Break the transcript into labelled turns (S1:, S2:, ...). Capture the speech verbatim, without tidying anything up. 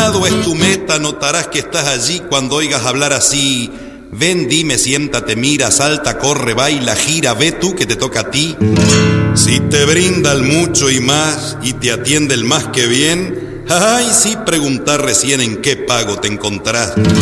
S1: lado es tu meta, notarás que estás allí cuando oigas hablar así. Ven, dime, siéntate, mira, salta, corre, baila, gira, ve tú que te toca a ti. Si te brinda el mucho y más y te atiende el más que bien, ay, sí, preguntar recién en qué pago te encontrás.